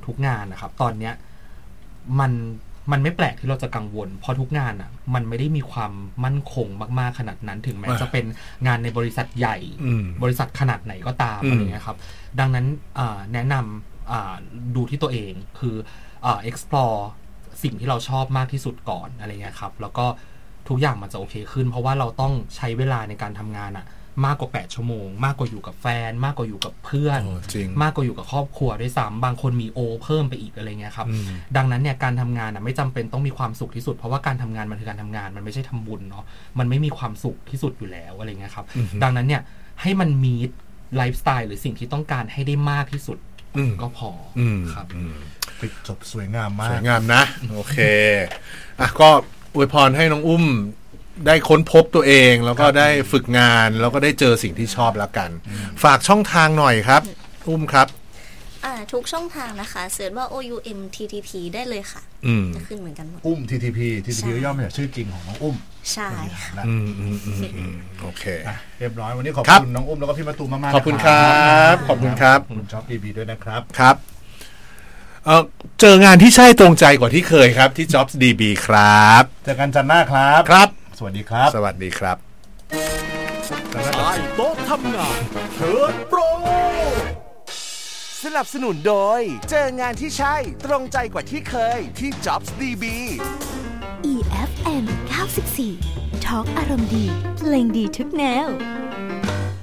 ทุกงานนะครับตอนเนี้ยมันไม่แปลกที่เราจะกังวลเพราะทุกงานอ่ะมันไม่ได้มีความมั่นคงมากๆขนาดนั้นถึงแม้จะเป็นงานในบริษัทใหญ่บริษัทขนาดไหนก็ตามอะไรเงี้ยครับดังนั้นแนะนำดูที่ตัวเองคือexplore สิ่งที่เราชอบมากที่สุดก่อนอะไรเงี้ยครับแล้วก็ทุกอย่างมันจะโอเคขึ้นเพราะว่าเราต้องใช้เวลาในการทำงานอ่ะมากกว่า8ชั่วโมงมากกว่าอยู่กับแฟนมากกว่าอยู่กับเพื่อนมากกว่าอยู่กับครอบครัวด้วยซ้ำบางคนมีโอเพิ่มไปอีกอะไรเงี้ยครับดังนั้นเนี่ยการทำงานไม่จำเป็นต้องมีความสุขที่สุดเพราะว่าการทำงานมันคือการทำงานมันไม่ใช่ทำบุญเนาะมันไม่มีความสุขที่สุดอยู่แล้วอะไรเงี้ยครับดังนั้นเนี่ยให้มันมีไลฟ์สไตล์หรือสิ่งที่ต้องการให้ได้มากที่สุดก็พอครับปิดจบสวยงามมากสวยงามนะโอเคอ่ะก็อวยพรให้น้องอุ้มได้ค้นพบตัวเองแล้วก็ได้ฝึกงานแล้วก็ได้เจอสิ่งที่ชอบแล้วกันฝากช่องทางหน่อยครับอุ้มครับทุกช่องทางนะคะเสิร์ชว่า OUMTTP ได้เลยค่ะจะขึ้นเหมือนกันหมดอุ้ม TTP ก็ย่อมาจากชื่อจริงของน้องอุ้มใช่ค่ะโอเคเรียบร้อยวันนี้ขอบคุณน้องอุ้มแล้วก็พี่มะตูมมากๆขอบคุณครับขอบคุณครับคุณจ็อบดีบีด้วยนะครับครับเจองานที่ใช่ตรงใจกว่าที่เคยครับที่ Jobs DB ครับเจอกันจันทร์หน้าครับครับสวัสดีครับสวัสดีครับใต้โต๊ะทำงานเทิร์นโปรสนับสนุนโดยเจองานที่ใช่ตรงใจกว่าที่เคยที่ Jobs DB EFM 94 Talk อารมณ์ดีเพลงดีทุกแนว